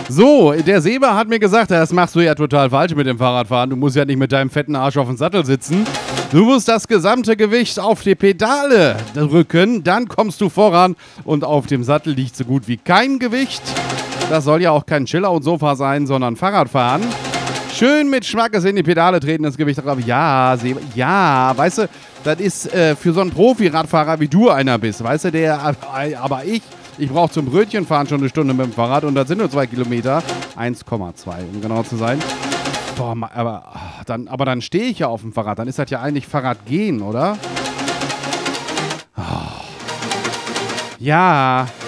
So, der Seba hat mir gesagt, das machst du ja total falsch mit dem Fahrradfahren. Du musst ja nicht mit deinem fetten Arsch auf dem Sattel sitzen. Du musst das gesamte Gewicht auf die Pedale drücken, dann kommst du voran und auf dem Sattel liegt so gut wie kein Gewicht. Das soll ja auch kein Chillout-Sofa sein, sondern Fahrradfahren. Schön mit Schmackes in die Pedale treten, das Gewicht drauf. Ja, Seba, ja, weißt du, das ist für so einen Profi-Radfahrer wie du einer bist, weißt du, aber ich brauche zum Brötchenfahren schon eine Stunde mit dem Fahrrad und das sind nur 2 Kilometer. 1,2, um genau zu sein. Boah, aber dann stehe ich ja auf dem Fahrrad. Dann ist das ja eigentlich Fahrradgehen, oder? Oh. Ja,